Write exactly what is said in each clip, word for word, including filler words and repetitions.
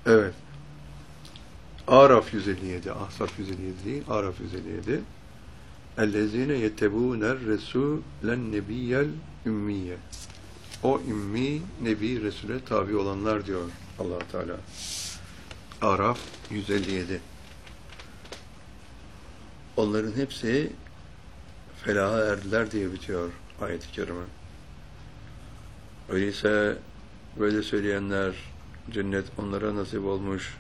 Evet. Araf yüz elli yedi, Ahzab yüz elli yedi değil, Araf yüz elli yedi. اَلَّذ۪ينَ يَتَّبُونَ الرَّسُولَ nebiyyel ümmiye. O ümmi, Nebi, Resul'e tabi olanlar diyor Allah Teala. Araf yüz elli yedi. Onların hepsi felaha erdiler diye bitiyor ayet-i kerime. Öyleyse böyle söyleyenler, cennet onlara nasip olmuş,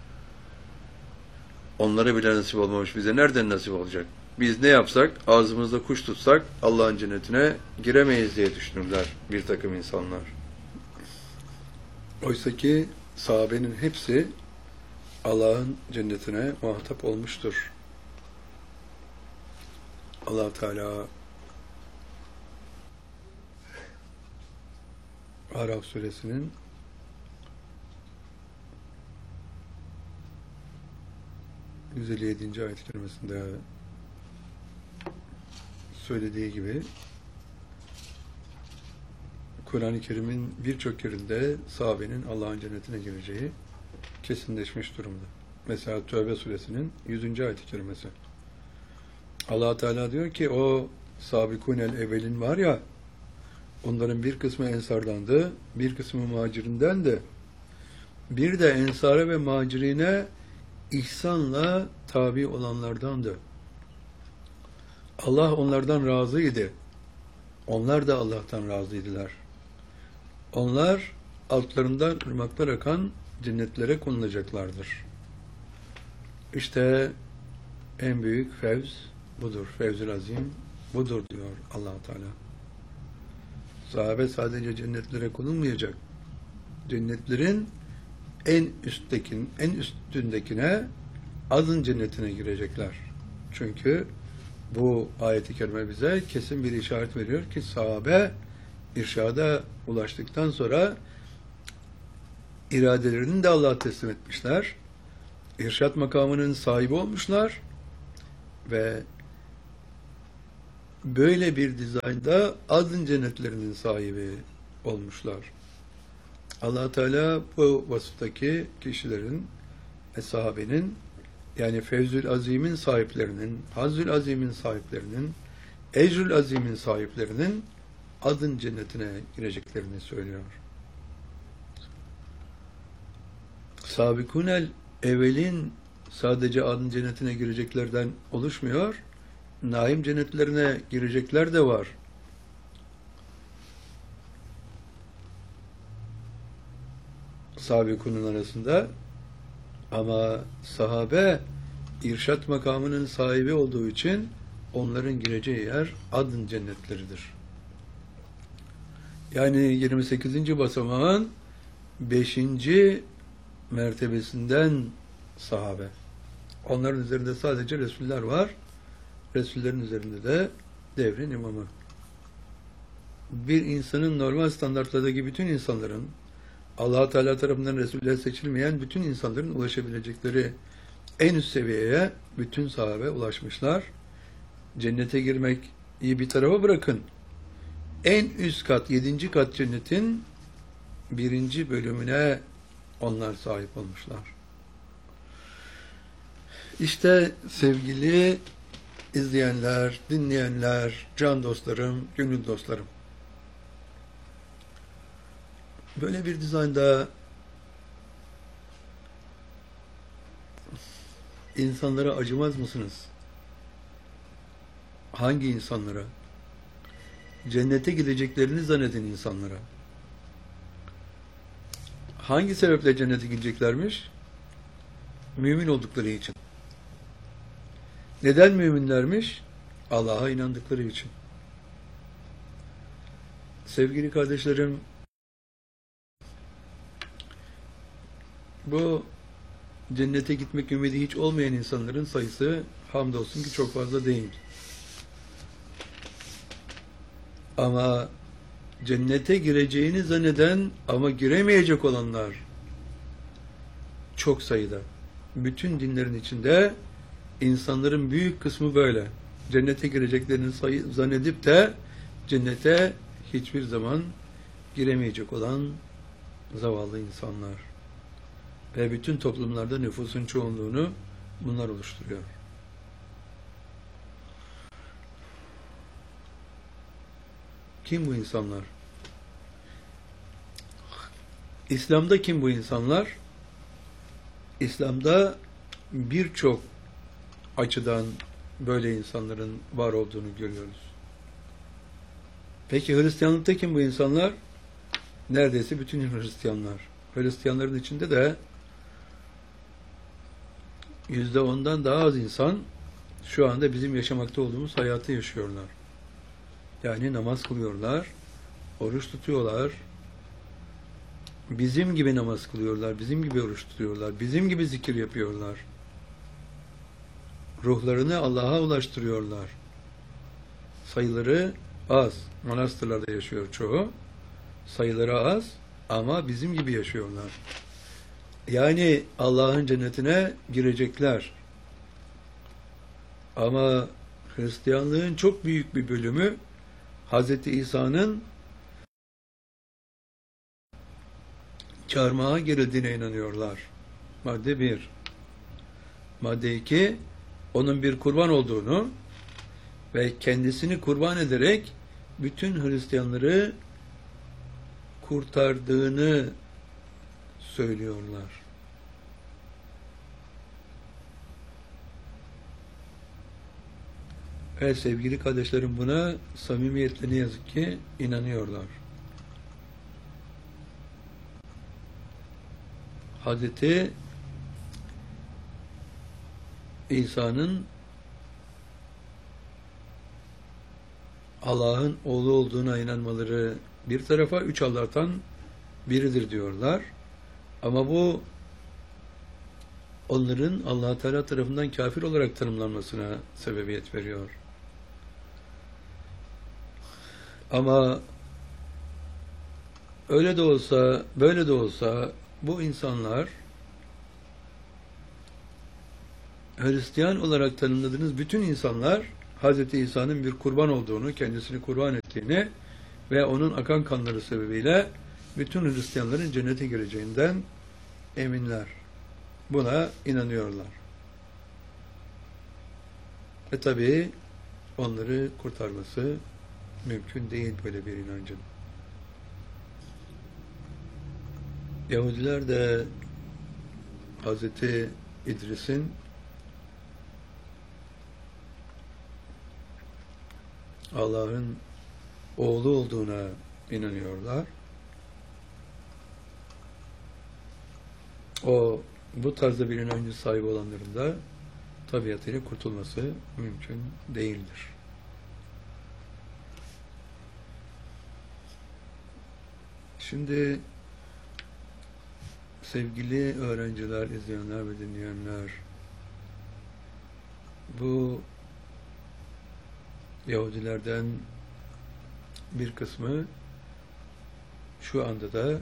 onlara bile nasip olmamış, bize nereden nasip olacak? Biz ne yapsak, ağzımızda kuş tutsak Allah'ın cennetine giremeyiz diye düşünürler bir takım insanlar. Oysa ki sahabenin hepsi Allah'ın cennetine muhatap olmuştur. Allah Teala Araf suresinin yüz elli yedinci ayet-i kerimesinde söylediği gibi Kur'an-ı Kerim'in birçok yerinde sahabenin Allah'ın cennetine gireceği kesinleşmiş durumda. Mesela Tövbe suresinin yüzüncü ayet-i kerimesi. Allah Teala diyor ki o sabikunel evvelin var ya, onların bir kısmı ensardandı, bir kısmı muhacirinden de, bir de ensara ve muhacirine ihsanla tabi olanlardandı. Allah onlardan razıydı. Onlar da Allah'tan razıydılar. Onlar altlarından ırmaklar akan cennetlere konulacaklardır. İşte en büyük fevz budur. Fevzül azim budur diyor Allah Teala. Sahabe sadece cennetlere konulmayacak. Cennetlerin en üsttekin, en üstündekine, azın cennetine girecekler. Çünkü bu ayet-i kerime bize kesin bir işaret veriyor ki sahabe irşada ulaştıktan sonra iradelerini de Allah'a teslim etmişler. İrşad makamının sahibi olmuşlar ve böyle bir dizaynda azın cennetlerinin sahibi olmuşlar. Allah Teala bu vasıftaki kişilerin ve sahabenin, yani Fevzül Azim'in sahiplerinin, Hazzül Azim'in sahiplerinin, Ecrül Azim'in sahiplerinin adın cennetine gireceklerini söylüyor. Sabikunel evvelin sadece adın cennetine gireceklerden oluşmuyor, naim cennetlerine girecekler de var. Sabikunun arasında. Ama sahabe irşat makamının sahibi olduğu için onların gireceği yer adın cennetleridir. Yani yirmi sekizinci basamağın beşinci mertebesinden sahabe. Onların üzerinde sadece Resuller var. Resullerin üzerinde de devrin imamı. Bir insanın normal standartlardaki bütün insanların, Allah Teala tarafından Resuller seçilmeyen bütün insanların ulaşabilecekleri en üst seviyeye bütün sahabe ulaşmışlar. Cennete girmek iyi bir tarafa bırakın. En üst kat, yedinci kat cennetin birinci bölümüne onlar sahip olmuşlar. İşte sevgili izleyenler, dinleyenler, can dostlarım, gönül dostlarım. Böyle bir dizaynda insanlara acımaz mısınız? Hangi insanlara? Cennete gideceklerini zanneden insanlara. Hangi sebeple cennete gideceklermiş? Mümin oldukları için. Neden müminlermiş? Allah'a inandıkları için. Sevgili kardeşlerim, bu cennete gitmek ümidi hiç olmayan insanların sayısı hamdolsun ki çok fazla değil. Ama cennete gireceğini zanneden ama giremeyecek olanlar çok sayıda. Bütün dinlerin içinde insanların büyük kısmı böyle. Cennete gireceklerini sayı, zannedip de cennete hiçbir zaman giremeyecek olan zavallı insanlar. Ve bütün toplumlarda nüfusun çoğunluğunu bunlar oluşturuyor. Kim bu insanlar? İslam'da kim bu insanlar? İslam'da birçok açıdan böyle insanların var olduğunu görüyoruz. Peki Hristiyanlıkta kim bu insanlar? Neredeyse bütün Hristiyanlar. Hristiyanların içinde de yüzde ondan daha az insan şu anda bizim yaşamakta olduğumuz hayatı yaşıyorlar. Yani namaz kılıyorlar, oruç tutuyorlar, bizim gibi namaz kılıyorlar, bizim gibi oruç tutuyorlar, bizim gibi zikir yapıyorlar. Ruhlarını Allah'a ulaştırıyorlar. Sayıları az. Manastırlarda yaşıyor çoğu. Sayıları az ama bizim gibi yaşıyorlar. Yani Allah'ın cennetine girecekler. Ama Hristiyanlığın çok büyük bir bölümü Hazreti İsa'nın çarmıha gerildiğine inanıyorlar. Madde bir. Madde iki, onun bir kurban olduğunu ve kendisini kurban ederek bütün Hristiyanları kurtardığını söylüyorlar. Evet sevgili kardeşlerim, buna samimiyetle ne yazık ki inanıyorlar. Hazreti İsa'nın Allah'ın oğlu olduğuna inanmaları bir tarafa, üç Allah'tan biridir diyorlar. Ama bu onların Allah Teala tarafından kafir olarak tanımlanmasına sebebiyet veriyor. Ama öyle de olsa, böyle de olsa bu insanlar Hristiyan olarak tanımladığınız bütün insanlar Hz. İsa'nın bir kurban olduğunu, kendisini kurban ettiğini ve onun akan kanları sebebiyle bütün Hristiyanların cennete gireceğinden eminler. Buna inanıyorlar. Ve tabii onları kurtarması mümkün değil böyle bir inancın. Yahudiler de Hz. İdris'in Allah'ın oğlu olduğuna inanıyorlar. O bu tarzda bir inancı sahibi olanların da tabiatıyla kurtulması mümkün değildir. Şimdi sevgili öğrenciler, izleyenler ve dinleyenler, bu Yahudilerden bir kısmı şu anda da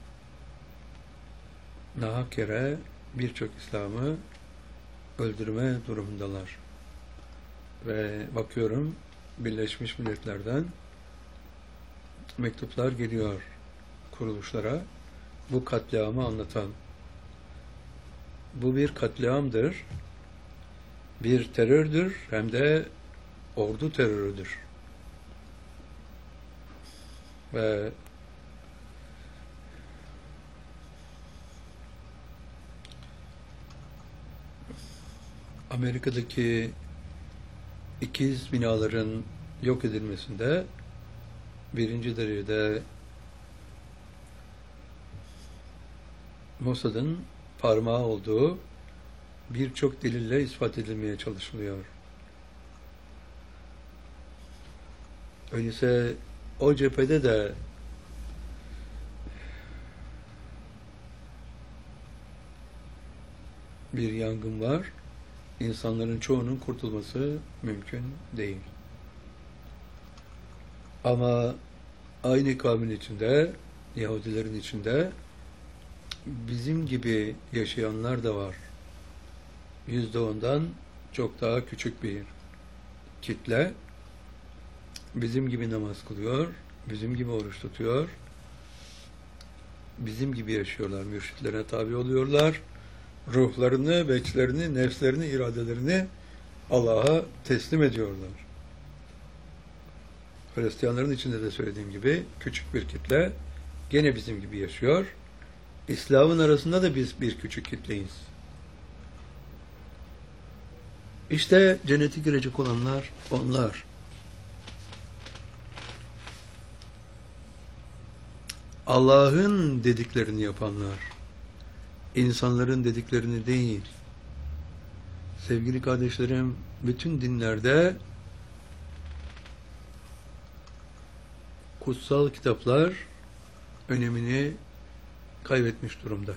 nahak yere birçok İslam'ı öldürme durumundalar. Ve bakıyorum Birleşmiş Milletler'den mektuplar geliyor kuruluşlara bu katliamı anlatan. Bu bir katliamdır, bir terördür, hem de ordu terörüdür. Ve Amerika'daki ikiz binaların yok edilmesinde birinci derecede Mossad'ın parmağı olduğu birçok delille ispat edilmeye çalışılıyor. Öyleyse o cephede de bir yangın var. İnsanların çoğunun kurtulması mümkün değil. Ama aynı kavmin içinde, Yahudilerin içinde bizim gibi yaşayanlar da var. Yüzde ondan çok daha küçük bir kitle bizim gibi namaz kılıyor, bizim gibi oruç tutuyor, bizim gibi yaşıyorlar. Mürşitlerine tabi oluyorlar. Ruhlarını, beçlerini, nefslerini, iradelerini Allah'a teslim ediyorlar. Hristiyanların içinde de söylediğim gibi küçük bir kitle gene bizim gibi yaşıyor. İslam'ın arasında da biz bir küçük kitleyiz. İşte cennete girecek olanlar onlar. Allah'ın dediklerini yapanlar, insanların dediklerini değil. Sevgili kardeşlerim, bütün dinlerde kutsal kitaplar önemini kaybetmiş durumda.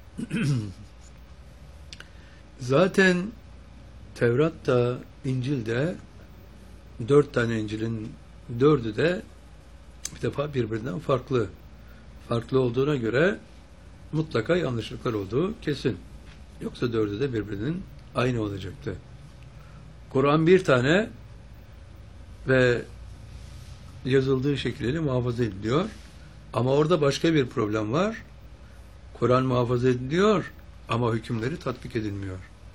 Zaten Tevrat'ta, İncil'de dört tane İncil'in dördü de bir defa birbirinden farklı. Farklı olduğuna göre mutlaka yanlışlıklar olduğu kesin. Yoksa dördü de birbirinin aynı olacaktı. Kur'an bir tane ve yazıldığı şekliyle muhafaza ediliyor. Ama orada başka bir problem var. Kur'an muhafaza ediliyor ama hükümleri tatbik edilmiyor.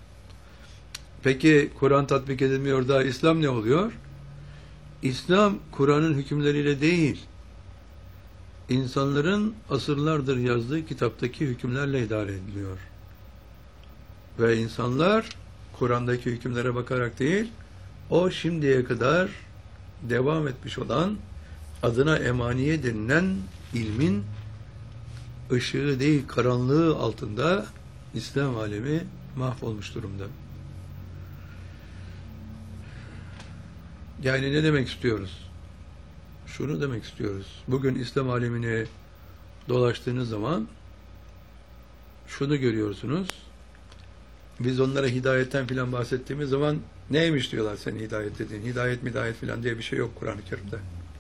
Peki Kur'an tatbik edilmiyor da İslam ne oluyor? İslam Kur'an'ın hükümleriyle değil, insanların asırlardır yazdığı kitaptaki hükümlerle idare ediliyor. Ve insanlar Kur'an'daki hükümlere bakarak değil, o şimdiye kadar devam etmiş olan adına emaniye denilen ilmin ışığı değil karanlığı altında İslam alemi mahvolmuş durumda. Yani ne demek istiyoruz? Şunu demek istiyoruz. Bugün İslam alemini dolaştığınız zaman şunu görüyorsunuz. Biz onlara hidayetten filan bahsettiğimiz zaman neymiş diyorlar senin hidayet dediğin. Hidayet midayet filan diye bir şey yok Kur'an-ı Kerim'de.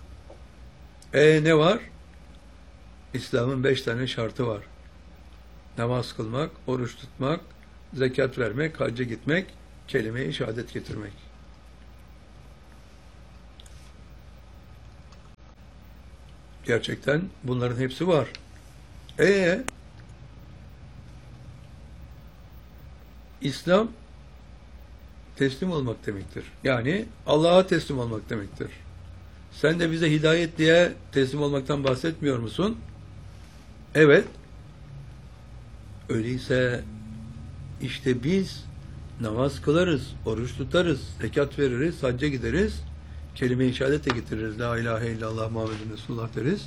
E ne var? İslam'ın beş tane şartı var. Namaz kılmak, oruç tutmak, zekat vermek, hacca gitmek, kelime-i şehadet getirmek. Gerçekten bunların hepsi var. E İslam teslim olmak demektir. Yani Allah'a teslim olmak demektir. Sen de bize hidayet diye teslim olmaktan bahsetmiyor musun? Evet. Öyleyse işte biz namaz kılarız, oruç tutarız, zekat veririz, hacca gideriz, kelime-i şehadet de getiririz. La ilahe illallah Muhammedun Resulullah deriz.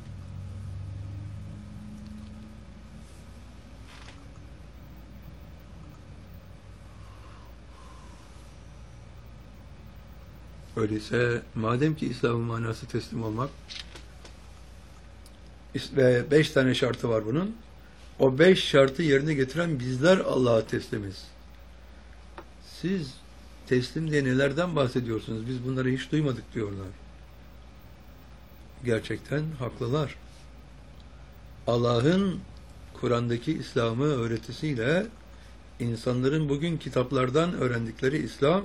Öyleyse madem ki İslam'ın manası teslim olmak ve beş tane şartı var bunun, o beş şartı yerine getiren bizler Allah'a teslimiz. Siz teslim diye nelerden bahsediyorsunuz? Biz bunları hiç duymadık diyorlar. Gerçekten haklılar. Allah'ın Kur'an'daki İslam'ı öğretisiyle insanların bugün kitaplardan öğrendikleri İslam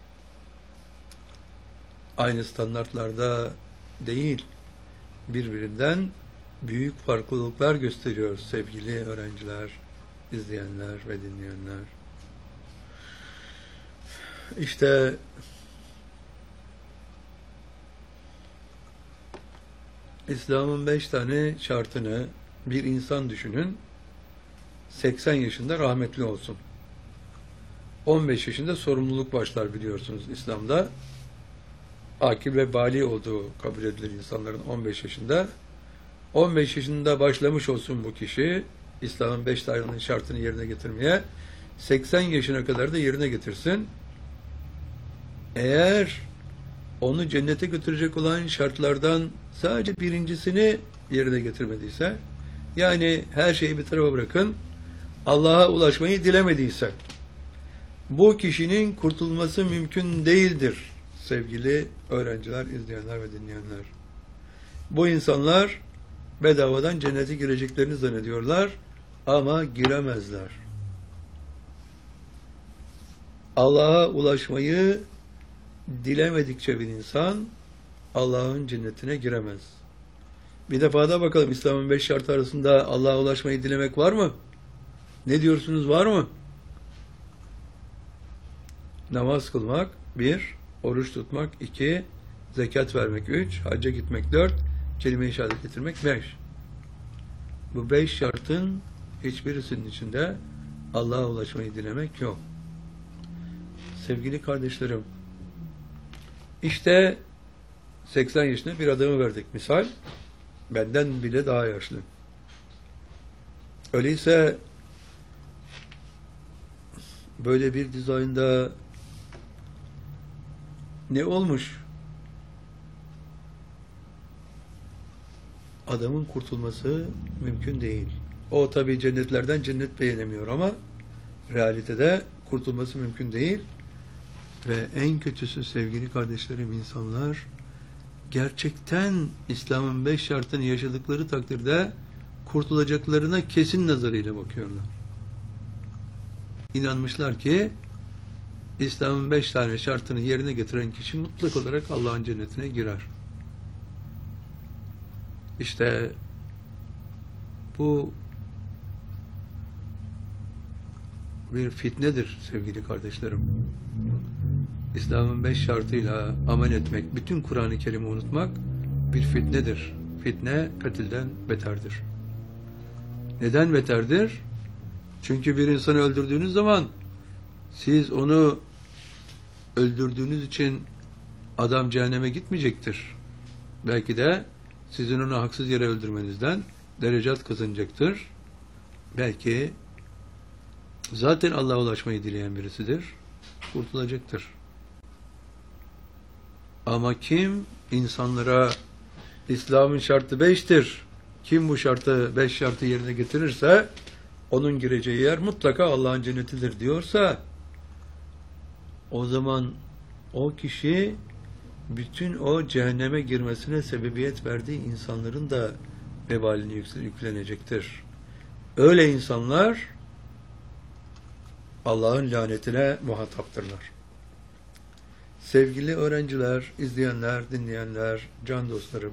aynı standartlarda değil, birbirinden büyük farklılıklar gösteriyor sevgili öğrenciler, izleyenler ve dinleyenler. İşte İslam'ın beş tane şartını bir insan düşünün, seksen yaşında rahmetli olsun. on beş yaşında sorumluluk başlar biliyorsunuz İslam'da. Akil ve bali olduğu kabul edilir insanların on beş yaşında. on beş yaşında başlamış olsun bu kişi, İslam'ın beş tane şartını yerine getirmeye, seksen yaşına kadar da yerine getirsin. Eğer onu cennete götürecek olan şartlardan sadece birincisini yerine getirmediyse, yani her şeyi bir tarafa bırakın, Allah'a ulaşmayı dilemediyse, bu kişinin kurtulması mümkün değildir sevgili öğrenciler, izleyenler ve dinleyenler. Bu insanlar bedavadan cennete gireceklerini zannediyorlar ama giremezler. Allah'a ulaşmayı dilemedikçe bir insan Allah'ın cennetine giremez. Bir defa da bakalım, İslam'ın beş şartı arasında Allah'a ulaşmayı dilemek var mı? Ne diyorsunuz, var mı? Namaz kılmak bir, oruç tutmak iki, zekat vermek üç, hacca gitmek dört, kelime-i şehadet getirmek beş. Bu beş şartın hiçbirisinin içinde Allah'a ulaşmayı dilemek yok. Sevgili kardeşlerim, işte seksen yaşında bir adamı verdik misal, benden bile daha yaşlı. Öyleyse böyle bir dizaynda ne olmuş? Adamın kurtulması mümkün değil. O tabii cennetlerden cennet beğenemiyor ama realitede kurtulması mümkün değil. Ve en kötüsü sevgili kardeşlerim, insanlar gerçekten İslam'ın beş şartını yaşadıkları takdirde kurtulacaklarına kesin nazarıyla bakıyorlar. İnanmışlar ki İslam'ın beş tane şartını yerine getiren kişi mutlak olarak Allah'ın cennetine girer. İşte bu bir fitnedir sevgili kardeşlerim. İslam'ın beş şartıyla amel etmek, bütün Kur'an-ı Kerim'i unutmak bir fitnedir. Fitne katilden beterdir. Neden beterdir? Çünkü bir insanı öldürdüğünüz zaman siz onu öldürdüğünüz için adam cehenneme gitmeyecektir. Belki de sizin onu haksız yere öldürmenizden derecat kazanacaktır. Belki zaten Allah'a ulaşmayı dileyen birisidir. Kurtulacaktır. Ama kim insanlara İslam'ın şartı beştir, kim bu şartı, beş şartı yerine getirirse onun gireceği yer mutlaka Allah'ın cennetidir diyorsa, o zaman o kişi bütün o cehenneme girmesine sebebiyet verdiği insanların da vebalini yüklenecektir. Öyle insanlar Allah'ın lanetine muhataptırlar. Sevgili öğrenciler, izleyenler, dinleyenler, can dostlarım,